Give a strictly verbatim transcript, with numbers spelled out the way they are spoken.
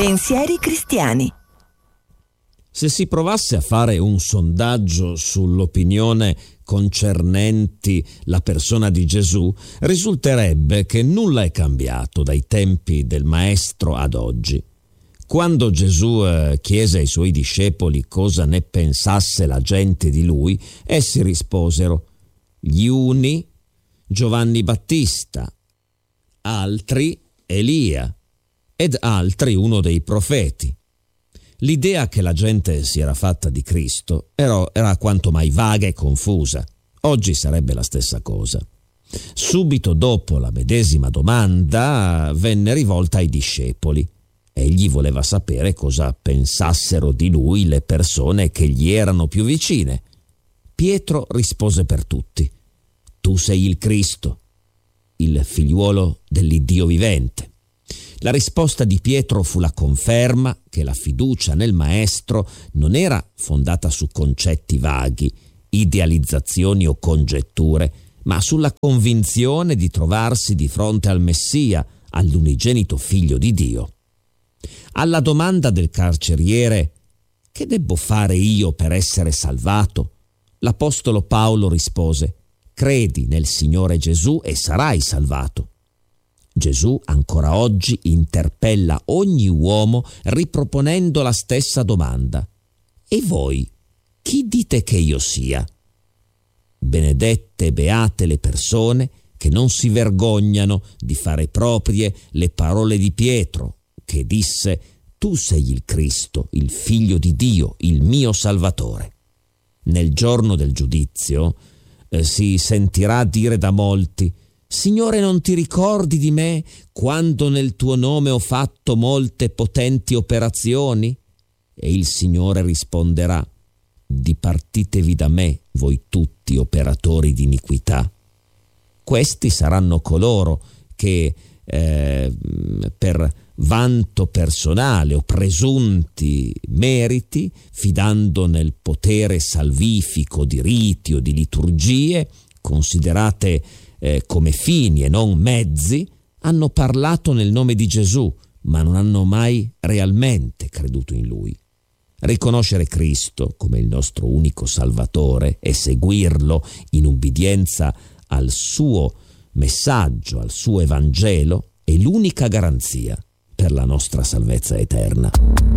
Pensieri cristiani. Se si provasse a fare un sondaggio sull'opinione concernenti la persona di Gesù, risulterebbe che nulla è cambiato dai tempi del Maestro ad oggi. Quando Gesù eh, chiese ai suoi discepoli cosa ne pensasse la gente di lui, essi risposero: gli uni Giovanni Battista, altri Elia ed altri uno dei profeti. L'idea che la gente si era fatta di Cristo era, era quanto mai vaga e confusa. Oggi sarebbe la stessa cosa. Subito dopo la medesima domanda venne rivolta ai discepoli. Egli voleva sapere cosa pensassero di lui le persone che gli erano più vicine. Pietro rispose per tutti: tu sei il Cristo, il figliuolo dell'Iddio vivente. La risposta di Pietro fu la conferma che la fiducia nel Maestro non era fondata su concetti vaghi, idealizzazioni o congetture, ma sulla convinzione di trovarsi di fronte al Messia, all'unigenito Figlio di Dio. Alla domanda del carceriere «Che debbo fare io per essere salvato?», l'Apostolo Paolo rispose: «Credi nel Signore Gesù e sarai salvato». Gesù ancora oggi interpella ogni uomo riproponendo la stessa domanda: «E voi, chi dite che io sia?» Benedette e beate le persone che non si vergognano di fare proprie le parole di Pietro, che disse: «Tu sei il Cristo, il Figlio di Dio, il mio Salvatore». Nel giorno del giudizio eh, si sentirà dire da molti: «Signore, non ti ricordi di me quando nel tuo nome ho fatto molte potenti operazioni?» E il Signore risponderà: «Dipartitevi da me, voi tutti operatori di iniquità». Questi saranno coloro che eh, per vanto personale o presunti meriti, fidando nel potere salvifico di riti o di liturgie considerate Eh, come fini e non mezzi, hanno parlato nel nome di Gesù, ma non hanno mai realmente creduto in Lui. Riconoscere Cristo come il nostro unico Salvatore e seguirlo in ubbidienza al suo messaggio, al suo Evangelo, è l'unica garanzia per la nostra salvezza eterna.